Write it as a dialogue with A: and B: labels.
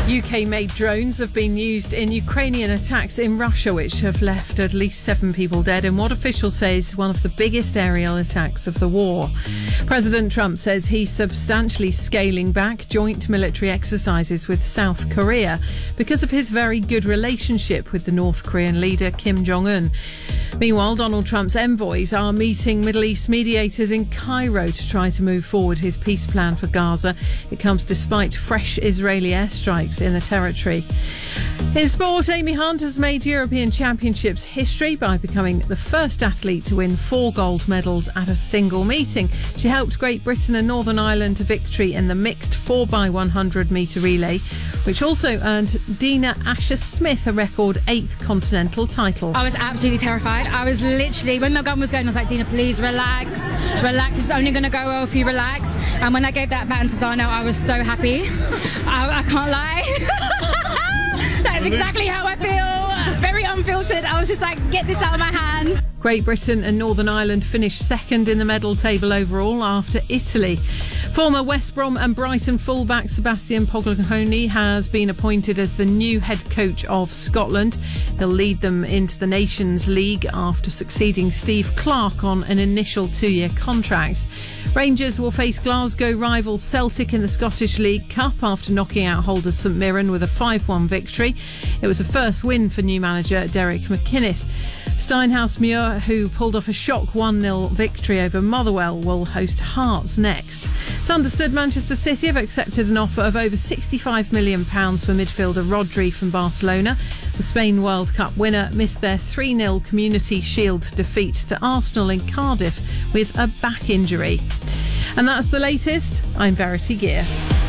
A: UK-made drones have been used in Ukrainian attacks in Russia, which have left at least 7 people dead in what officials say is one of the biggest aerial attacks of the war. President Trump says he's substantially scaling back joint military exercises with South Korea because of his very good relationship with the North Korean leader Kim Jong-un. Meanwhile, Donald Trump's envoys are meeting Middle East mediators in Cairo to try to move forward his peace plan for Gaza. It comes despite fresh Israeli airstrikes in the territory. In sport, Amy Hunt has made European Championships history by becoming the first athlete to win 4 gold medals at a single meeting. She helped Great Britain and Northern Ireland to victory in the mixed 4x100 metre relay, which also earned Dina Asher-Smith a record 8th continental title.
B: I was absolutely terrified. I was literally, when the gun was going, I was like, Dina, please relax. Relax, it's only going to go well if you relax. And when I gave that baton to Zano, I was so happy. I can't lie. That's exactly how I feel. Very unfiltered. I was just like, get this out of my hand.
A: Great Britain and Northern Ireland finished second in the medal table overall after Italy. Former West Brom and Brighton fullback Sebastian Pogliacone has been appointed as the new head coach of Scotland. He'll lead them into the Nations League after succeeding Steve Clarke on an initial 2-year contract. Rangers will face Glasgow rivals Celtic in the Scottish League Cup after knocking out holders St Mirren with a 5-1 victory. It was the first win for new manager Derek McInnes. Steinhaus-Muir, who pulled off a shock 1-0 victory over Motherwell, will host Hearts next. It's understood Manchester City have accepted an offer of over £65 million for midfielder Rodri from Barcelona. The Spain World Cup winner missed their 3-0 Community Shield defeat to Arsenal in Cardiff with a back injury. And that's the latest. I'm Verity Gear.